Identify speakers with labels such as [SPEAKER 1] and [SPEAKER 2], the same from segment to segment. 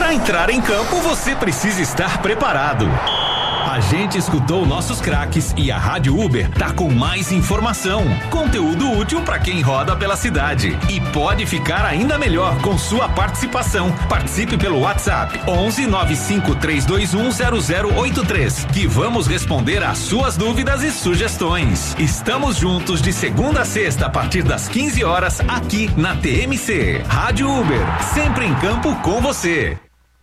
[SPEAKER 1] Para entrar em campo, você precisa estar preparado. A gente escutou nossos craques e a Rádio Uber tá com mais informação, conteúdo útil para quem roda pela cidade e pode ficar ainda melhor com sua participação. Participe pelo WhatsApp 11 95 321 0083 que vamos responder às suas dúvidas e sugestões. Estamos juntos de segunda a sexta a partir das 15 horas aqui na TMC. Rádio Uber, sempre em campo com você.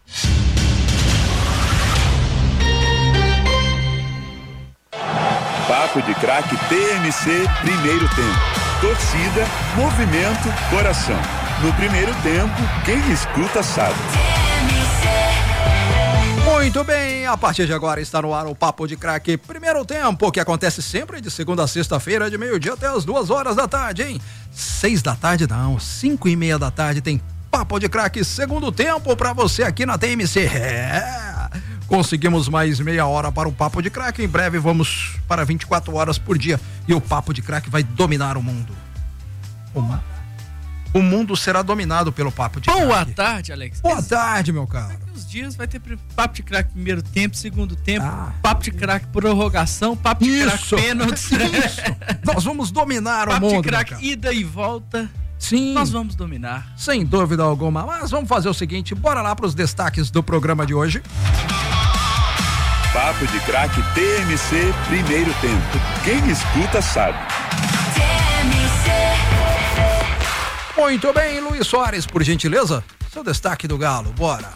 [SPEAKER 2] Papo de Craque TMC, primeiro tempo. Torcida, movimento, coração. No primeiro tempo, quem escuta sabe.
[SPEAKER 3] Muito bem, a partir de agora está no ar o Papo de Craque primeiro tempo, que acontece sempre de segunda a sexta-feira, de meio-dia até as 2 da tarde, hein? 6 da tarde não, 5:30 da tarde tem Papo de Craque segundo tempo pra você aqui na TMC. Conseguimos mais meia hora para o Papo de Craque. Em breve vamos para 24 horas por dia e o Papo de Craque vai dominar o mundo. O mundo será dominado pelo Papo de Craque.
[SPEAKER 4] Boa tarde, Alex.
[SPEAKER 3] Boa tarde, meu caro.
[SPEAKER 4] Daqui uns dias vai ter Papo de Craque primeiro tempo, segundo tempo, Papo de Craque prorrogação, Papo de Craque pênaltis.
[SPEAKER 3] Nós vamos dominar o mundo.
[SPEAKER 4] Papo de Craque ida e volta.
[SPEAKER 3] Sim.
[SPEAKER 4] Nós vamos dominar.
[SPEAKER 3] Sem dúvida alguma. Mas vamos fazer o seguinte, bora lá para os destaques do programa de hoje.
[SPEAKER 2] Papo de Craque TMC, primeiro tempo. Quem escuta sabe.
[SPEAKER 3] Muito bem, Luiz Soares, por gentileza, seu destaque do Galo, bora.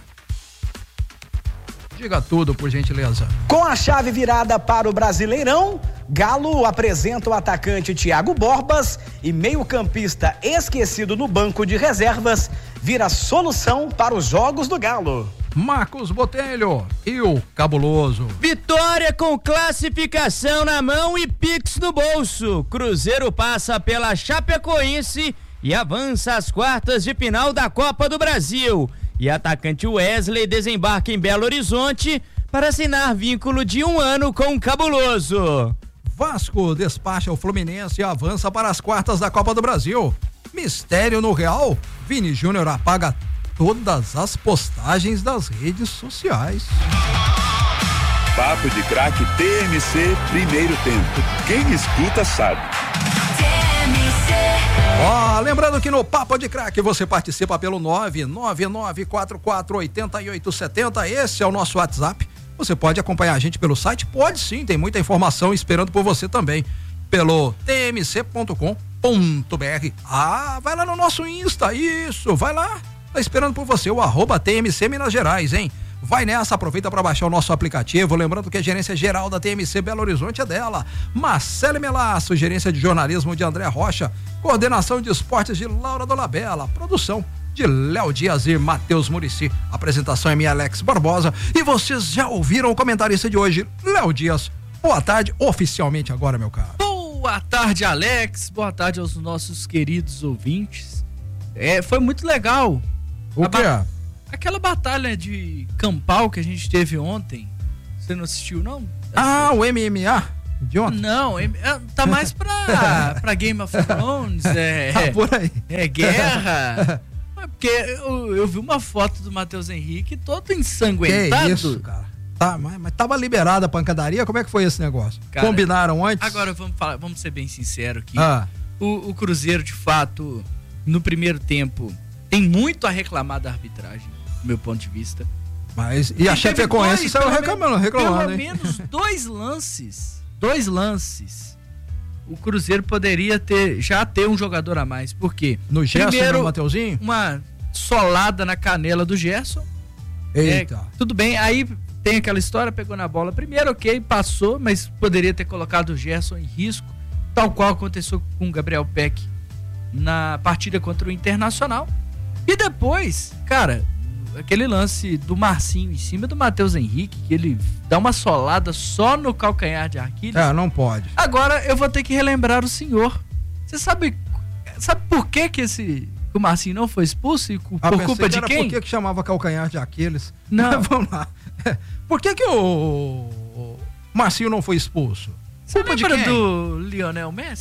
[SPEAKER 3] Diga tudo, por gentileza.
[SPEAKER 5] Com a chave virada para o Brasileirão, Galo apresenta o atacante Thiago Borbas e meio-campista esquecido no banco de reservas vira solução para os jogos do Galo.
[SPEAKER 3] Marcos Botelho e o Cabuloso.
[SPEAKER 6] Vitória com classificação na mão e Pix no bolso. Cruzeiro passa pela Chapecoense e avança às quartas de final da Copa do Brasil. E atacante Wesley desembarca em Belo Horizonte para assinar vínculo de 1 ano com o Cabuloso.
[SPEAKER 3] Vasco despacha o Fluminense e avança para as quartas da Copa do Brasil. Mistério no Real, Vini Júnior apaga todas as postagens das redes sociais.
[SPEAKER 2] Papo de Craque TMC, primeiro tempo. Quem escuta sabe.
[SPEAKER 3] Lembrando que no Papo de Craque você participa pelo 999448870. Esse é o nosso WhatsApp. Você pode acompanhar a gente pelo site? Pode sim, tem muita informação esperando por você também. Pelo tmc.com.br. Vai lá no nosso Insta, isso, vai lá. Tá esperando por você, o @TMC Minas Gerais, hein? Vai nessa, aproveita para baixar o nosso aplicativo, lembrando que a gerência geral da TMC Belo Horizonte é dela, Marcele Melasso, gerência de jornalismo de André Rocha, coordenação de esportes de Laura Dolabella, produção de Léo Dias e Matheus Murici, apresentação é minha Alex Barbosa, e vocês já ouviram o comentarista de hoje, Léo Dias. Boa tarde, oficialmente agora, meu caro.
[SPEAKER 4] Boa tarde, Alex, boa tarde aos nossos queridos ouvintes. Foi muito legal.
[SPEAKER 3] O quê?
[SPEAKER 4] Aquela batalha de campal que a gente teve ontem, você não assistiu, não?
[SPEAKER 3] O MMA de ontem?
[SPEAKER 4] Não, tá mais pra Game of Thrones,
[SPEAKER 3] por aí.
[SPEAKER 4] Guerra. Porque eu vi uma foto do Matheus Henrique todo ensanguentado.
[SPEAKER 3] Que isso, cara? Tá, mas tava liberada a pancadaria? Como é que foi esse negócio? Cara, combinaram antes?
[SPEAKER 4] Agora vamos ser bem sinceros aqui. O Cruzeiro, de fato, no primeiro tempo, tem muito a reclamar da arbitragem, do meu ponto de vista.
[SPEAKER 3] Mas, e a Chapecoense saiu reclamando,
[SPEAKER 4] pelo menos dois lances, o Cruzeiro poderia já ter um jogador a mais. Por quê?
[SPEAKER 3] No Gerson e no Mateuzinho?
[SPEAKER 4] Uma solada na canela do Gerson.
[SPEAKER 3] Eita.
[SPEAKER 4] Tudo bem, aí tem aquela história, pegou na bola primeiro, ok, passou, mas poderia ter colocado o Gerson em risco, tal qual aconteceu com o Gabriel Peck na partida contra o Internacional. E depois, cara, aquele lance do Marcinho em cima do Matheus Henrique, que ele dá uma solada só no calcanhar de Aquiles.
[SPEAKER 3] Não pode.
[SPEAKER 4] Agora eu vou ter que relembrar o senhor. Você sabe por que o Marcinho não foi expulso e por culpa de quem?
[SPEAKER 3] Por que chamava calcanhar de Aquiles?
[SPEAKER 4] Não.
[SPEAKER 3] Vamos lá. Por que o Marcinho não foi expulso?
[SPEAKER 4] Você lembra do Lionel Messi?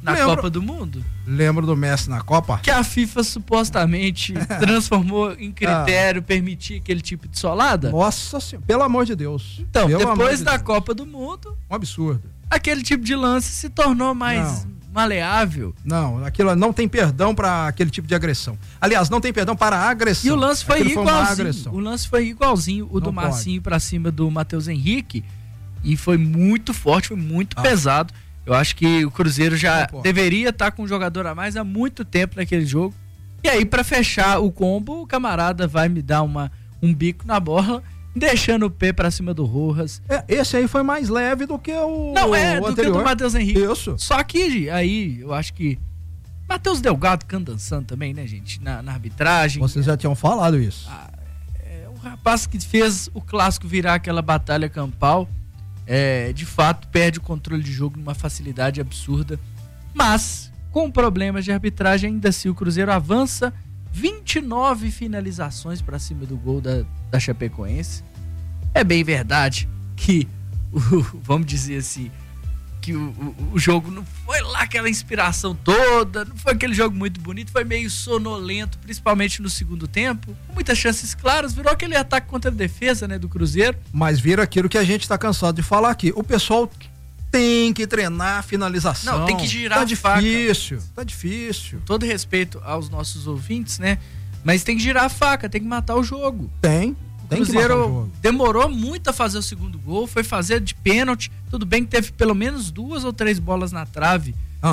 [SPEAKER 4] na Copa do Mundo?
[SPEAKER 3] Lembro do Messi na Copa?
[SPEAKER 4] Que a FIFA supostamente transformou em critério permitir aquele tipo de solada?
[SPEAKER 3] Nossa senhora, pelo amor de Deus.
[SPEAKER 4] Então, depois da Copa do Mundo...
[SPEAKER 3] Um absurdo.
[SPEAKER 4] Aquele tipo de lance se tornou mais maleável.
[SPEAKER 3] Não, aquilo não tem perdão para aquele tipo de agressão. Aliás, não tem perdão para a agressão.
[SPEAKER 4] E o lance foi igualzinho.
[SPEAKER 3] O
[SPEAKER 4] lance foi igualzinho o do Marcinho para cima do Matheus Henrique. E foi muito forte, foi muito pesado. Eu acho que o Cruzeiro já deveria estar com um jogador a mais há muito tempo naquele jogo. E aí, para fechar o combo, o camarada vai me dar um bico na bola, deixando o pé pra cima do Rojas.
[SPEAKER 3] Esse aí foi mais leve do que o
[SPEAKER 4] do
[SPEAKER 3] anterior.
[SPEAKER 4] que o do Matheus Henrique.
[SPEAKER 3] Isso.
[SPEAKER 4] Só que aí eu acho que Matheus Delgado dançando também, né, gente? Na arbitragem.
[SPEAKER 3] Vocês já tinham falado isso.
[SPEAKER 4] O rapaz que fez o clássico virar aquela batalha campal, de fato perde o controle de jogo numa facilidade absurda. Mas, com problemas de arbitragem, ainda assim o Cruzeiro avança 29 finalizações pra cima do gol da Chapecoense. É bem verdade que, vamos dizer assim, que o jogo não foi lá aquela inspiração toda, não foi aquele jogo muito bonito, foi meio sonolento, principalmente no segundo tempo. Muitas chances claras, virou aquele ataque contra a defesa, né, do Cruzeiro.
[SPEAKER 3] Mas vira aquilo que a gente tá cansado de falar aqui. O pessoal tem que treinar a finalização.
[SPEAKER 4] Não, tem que girar
[SPEAKER 3] tá
[SPEAKER 4] a faca.
[SPEAKER 3] Tá difícil.
[SPEAKER 4] Todo respeito aos nossos ouvintes, né? Mas tem que girar a faca, tem que matar o jogo.
[SPEAKER 3] Tem
[SPEAKER 4] O Cruzeiro demorou muito a fazer o segundo gol, foi fazer de pênalti. Tudo bem que teve pelo menos 2 ou 3 bolas na trave.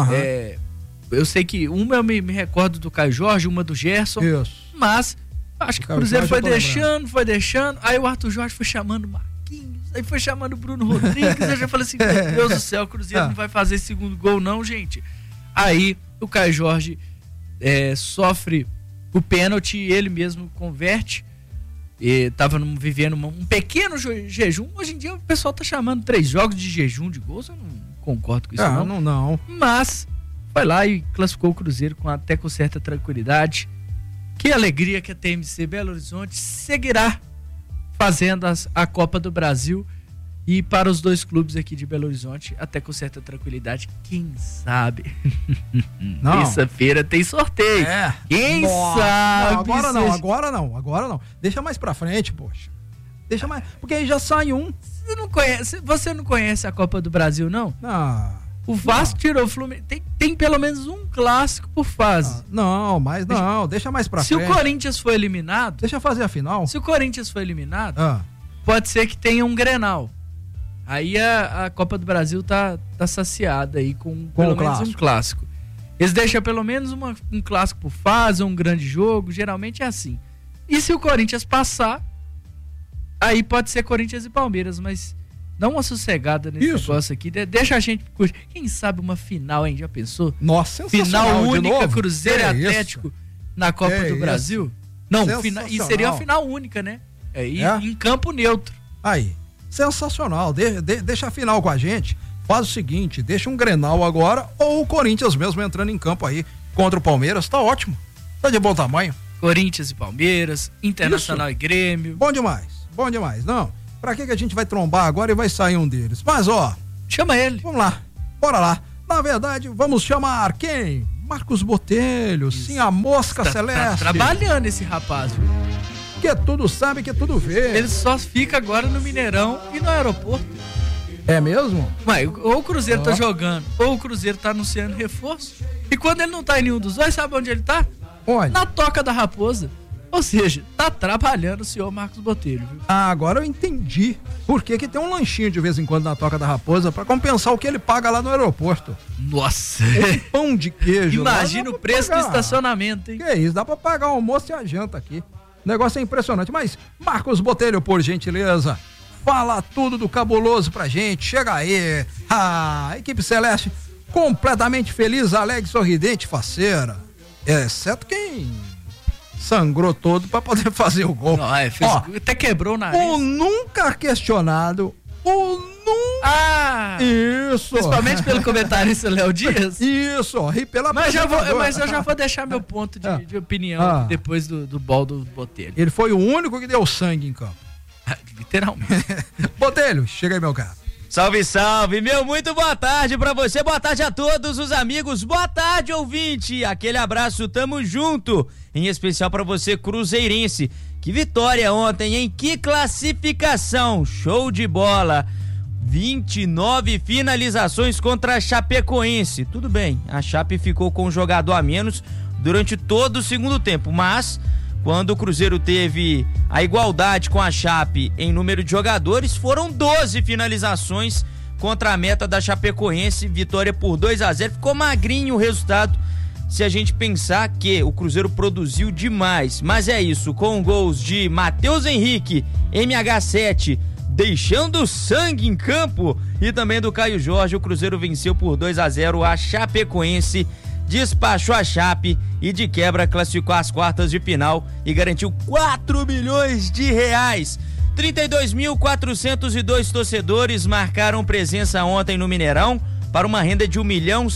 [SPEAKER 4] Eu sei que uma eu me recordo do Caio Jorge, uma do Gerson.
[SPEAKER 3] Isso.
[SPEAKER 4] Mas acho que o Cruzeiro foi deixando. Aí o Arthur Jorge foi chamando o Marquinhos, aí foi chamando o Bruno Rodrigues. Eu já falei assim, meu Deus do céu, o Cruzeiro não vai fazer segundo gol não, gente. Aí o Caio Jorge sofre o pênalti e ele mesmo converte. Tava vivendo um pequeno jejum. Hoje em dia o pessoal tá chamando 3 jogos de jejum de gols. Eu não concordo com isso
[SPEAKER 3] não.
[SPEAKER 4] Mas foi lá e classificou o Cruzeiro até com certa tranquilidade. Que alegria que a TMC Belo Horizonte seguirá fazendo a Copa do Brasil. E para os 2 clubes aqui de Belo Horizonte, até com certa tranquilidade, quem sabe? Terça-feira tem sorteio. Quem sabe?
[SPEAKER 3] Agora não. Deixa mais pra frente, poxa. Deixa mais, porque aí já sai um.
[SPEAKER 4] Você não conhece a Copa do Brasil, não? O Vasco tirou o Fluminense. Tem pelo menos um clássico por fase.
[SPEAKER 3] Deixa mais pra frente.
[SPEAKER 4] Se o Corinthians for eliminado...
[SPEAKER 3] Deixa fazer a final.
[SPEAKER 4] Se o Corinthians for eliminado, pode ser que tenha um Grenal. Aí a Copa do Brasil tá saciada aí com pelo menos um clássico. Eles deixam pelo menos um clássico por fase, um grande jogo, geralmente é assim. E se o Corinthians passar, aí pode ser Corinthians e Palmeiras, mas dá uma sossegada nesse negócio aqui, deixa a gente curtir. Quem sabe uma final, hein? Já pensou?
[SPEAKER 3] Nossa,
[SPEAKER 4] final única, Cruzeiro e Atlético na Copa do Brasil? Não, e seria uma final única, né? Em campo neutro.
[SPEAKER 3] Aí. Sensacional, deixa a final com a gente. Faz o seguinte, deixa um Grenal agora ou o Corinthians mesmo entrando em campo aí contra o Palmeiras, tá ótimo, tá de bom tamanho.
[SPEAKER 4] Corinthians e Palmeiras, Internacional e Grêmio.
[SPEAKER 3] Bom demais, não, pra que a gente vai trombar agora e vai sair um deles? Mas
[SPEAKER 4] chama ele.
[SPEAKER 3] Vamos lá, bora lá. Na verdade, vamos chamar quem? Marcos Botelho, sim, a mosca celeste.
[SPEAKER 4] Tá trabalhando esse rapaz, viu?
[SPEAKER 3] Que tudo sabe, que tudo vê.
[SPEAKER 4] Ele só fica agora no Mineirão e no aeroporto.
[SPEAKER 3] É mesmo?
[SPEAKER 4] Mas ou o Cruzeiro tá jogando, ou o Cruzeiro tá anunciando reforço. E quando ele não tá em nenhum dos dois, sabe onde ele tá?
[SPEAKER 3] Onde?
[SPEAKER 4] Na Toca da Raposa. Ou seja, tá trabalhando o senhor Marcos Botelho, viu?
[SPEAKER 3] Agora eu entendi por que tem um lanchinho de vez em quando na Toca da Raposa pra compensar o que ele paga lá no aeroporto.
[SPEAKER 4] Nossa!
[SPEAKER 3] Um pão de queijo.
[SPEAKER 4] Imagina o preço do estacionamento, hein?
[SPEAKER 3] Que isso, dá pra pagar o almoço e a janta aqui. O negócio é impressionante, mas Marcos Botelho, por gentileza, fala tudo do cabuloso pra gente, chega aí, a equipe celeste completamente feliz, alegre, sorridente, faceira, exceto quem sangrou todo pra poder fazer o gol.
[SPEAKER 4] Não, até quebrou o nariz.
[SPEAKER 3] O nunca questionado, Isso.
[SPEAKER 4] Principalmente pelo comentarista Léo Dias.
[SPEAKER 3] Isso, e pela
[SPEAKER 4] mas eu já vou deixar meu ponto de opinião depois do bol do Botelho.
[SPEAKER 3] Ele foi o único que deu sangue em campo.
[SPEAKER 4] Literalmente.
[SPEAKER 3] Botelho, chega aí, meu cara.
[SPEAKER 6] Salve, salve, meu, muito boa tarde pra você, boa tarde a todos os amigos, boa tarde, ouvinte, aquele abraço, tamo junto, em especial pra você, cruzeirense. Que vitória ontem, hein? Que classificação, show de bola. 29 finalizações contra a Chapecoense. Tudo bem, a Chape ficou com um jogador a menos durante todo o segundo tempo, mas quando o Cruzeiro teve a igualdade com a Chape em número de jogadores, foram 12 finalizações contra a meta da Chapecoense, vitória por 2-0, ficou magrinho o resultado se a gente pensar que o Cruzeiro produziu demais, mas é isso, com gols de Matheus Henrique, MH7, deixando sangue em campo, e também do Caio Jorge, o Cruzeiro venceu por 2-0 a Chapecoense, despachou a Chape e de quebra classificou às quartas de final e garantiu 4 milhões de reais. 32.402 torcedores marcaram presença ontem no Mineirão para uma renda de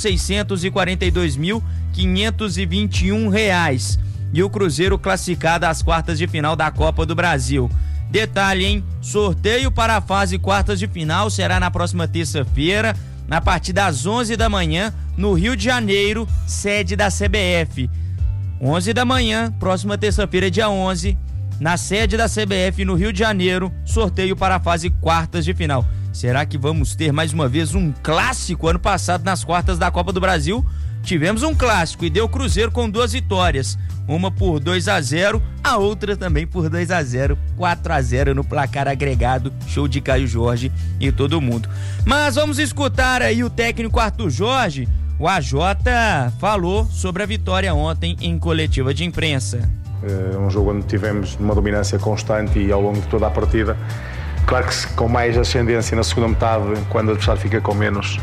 [SPEAKER 6] R$1.642.521 e o Cruzeiro classificado às quartas de final da Copa do Brasil. Detalhe, hein? Sorteio para a fase quartas de final será na próxima terça-feira, a partir das 11 da manhã, no Rio de Janeiro, sede da CBF. 11 da manhã, próxima terça-feira, dia 11, na sede da CBF no Rio de Janeiro, sorteio para a fase quartas de final. Será que vamos ter mais uma vez um clássico? Ano passado, nas quartas da Copa do Brasil, tivemos um clássico e deu Cruzeiro com 2 vitórias. Uma por 2-0, a outra também por 2-0, 4-0 no placar agregado, show de Caio Jorge e todo mundo. Mas vamos escutar aí o técnico Arthur Jorge. O AJ falou sobre a vitória ontem em coletiva de imprensa.
[SPEAKER 7] Um jogo onde tivemos uma dominância constante e ao longo de toda a partida. Claro que com mais ascendência na segunda metade, quando o adversário fica com menos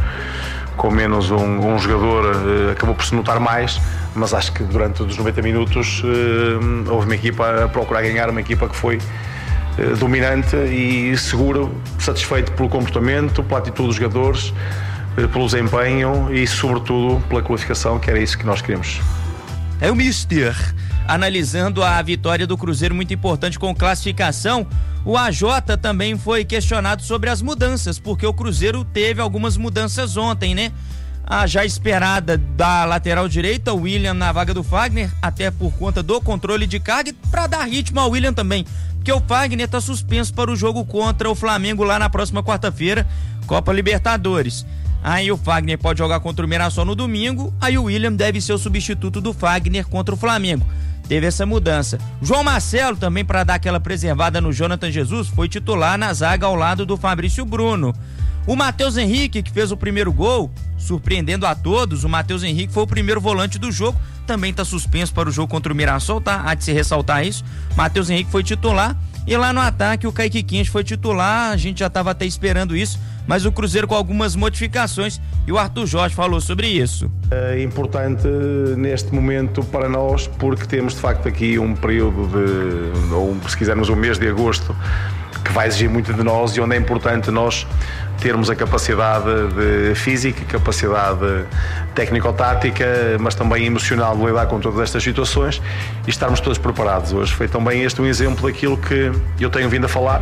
[SPEAKER 7] um jogador, acabou por se notar mais, mas acho que durante os 90 minutos houve uma equipa a procurar ganhar, uma equipa que foi dominante e seguro, satisfeito pelo comportamento, pela atitude dos jogadores, pelo desempenho e sobretudo pela qualificação, que era isso que nós queríamos.
[SPEAKER 6] É o Mister analisando a vitória do Cruzeiro, muito importante com classificação. O AJ também foi questionado sobre as mudanças, porque o Cruzeiro teve algumas mudanças ontem, né? A já esperada da lateral direita, o William na vaga do Fagner, até por conta do controle de carga e para dar ritmo ao William também, porque o Fagner tá suspenso para o jogo contra o Flamengo lá na próxima quarta-feira, Copa Libertadores. Aí o Fagner pode jogar contra o Mirassol no domingo, aí o William deve ser o substituto do Fagner contra o Flamengo. Teve essa mudança. João Marcelo também, para dar aquela preservada no Jonathan Jesus, foi titular na zaga ao lado do Fabrício Bruno. O Matheus Henrique, que fez o primeiro gol, surpreendendo a todos, o Matheus Henrique foi o primeiro volante do jogo, também está suspenso para o jogo contra o Mirassol, tá? Há de se ressaltar isso. Matheus Henrique foi titular e lá no ataque o Kaique Quinche foi titular, a gente já estava até esperando isso, mas o Cruzeiro com algumas modificações e o Arthur Jorge falou sobre isso.
[SPEAKER 7] É importante neste momento para nós, porque temos de facto aqui um período ou se quisermos um mês de agosto, que vai exigir muito de nós e onde é importante nós termos a capacidade física, capacidade técnico-tática, mas também emocional de lidar com todas estas situações e estarmos todos preparados. Hoje foi também este um exemplo daquilo que eu tenho vindo a falar.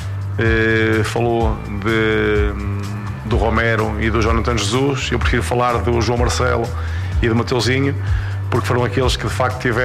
[SPEAKER 7] Falou do Romero e do Jonathan Jesus, eu prefiro falar do João Marcelo e do Mateuzinho, porque foram aqueles que de facto tiveram